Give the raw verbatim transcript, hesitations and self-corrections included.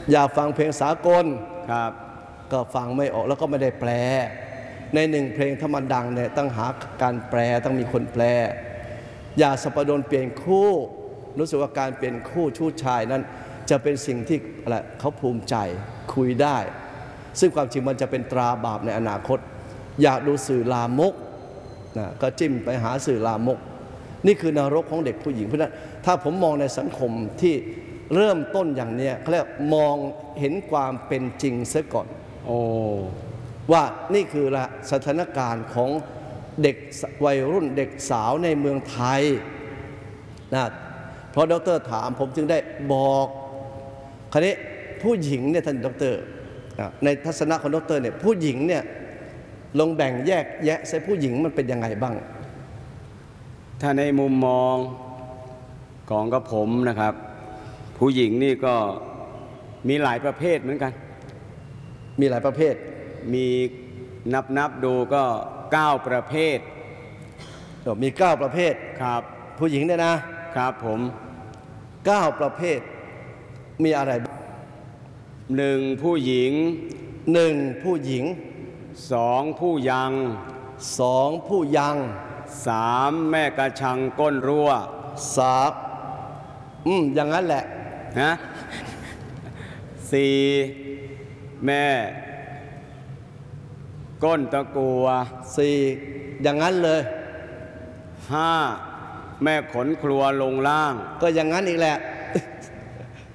อย่าฟังเพลงสากลครับก็ฟังไม่ออกแล้วก็ไม่ได้แปลในหนึ่งเพลงถ้ามันดังเนี่ยต้องหาการแปลต้องมีคนแปลอย่าสัปดนเปลี่ยนคู่รู้สึกว่าการเปลี่ยนคู่ชู้ชายนั้นจะเป็นสิ่งที่อะไรเขาภูมิใจคุยได้ซึ่งความจริงมันจะเป็นตราบาปในอนาคตอยากดูสื่อลามกนะก็จิ้มไปหาสื่อลามกนี่คือนรกของเด็กผู้หญิงเพราะฉะนั้นถ้าผมมองในสังคมที่เริ่มต้นอย่างนี้เขาเรียกมองเห็นความเป็นจริงซะก่อนโอ้ว่านี่คือละสถานการณ์ของเด็กวัยรุ่นเด็กสาวในเมืองไทยนะเพราะดร.ถามผมจึงได้บอกคราวนี้ผู้หญิงเนี่ยท่านดร.ในทัศนะของดร.เนี่ยผู้หญิงเนี่ยลงแบ่งแยกแยะใส่ผู้หญิงมันเป็นยังไงบ้างถ้าในมุมมองของกับผมนะครับผู้หญิงนี่ก็มีหลายประเภทเหมือนกันมีหลายประเภทมีนับนับดูก็เก้าประเภทมีเก้าประเภทครับผู้หญิงเนี่ยนะครับผมเก้าประเภทมีอะไรหนึ่งผู้หญิงหนึ่งผู้หญิงสองผู้ยังสองผู้ยังสามแม่กระชังก้นรั่วสามอืมอย่างนั้นแหละนะสี่แม่ก้นตะกัวสี่อย่างนั้นเลยห้าแม่ขนครัวลงล่างก็อย่างนั้นอีกแหละ